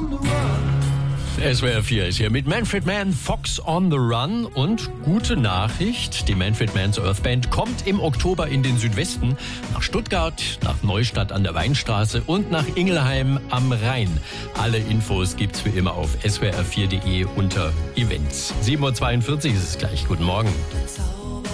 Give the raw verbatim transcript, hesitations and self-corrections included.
S W R vier ist hier mit Manfred Mann, Fox on the Run. Und gute Nachricht, die Manfred Mann's Earth Band kommt im Oktober in den Südwesten, nach Stuttgart, nach Neustadt an der Weinstraße und nach Ingelheim am Rhein. Alle Infos gibt's wie immer auf s w r vier punkt d e unter Events. sieben Uhr zweiundvierzig ist es gleich. Guten Morgen.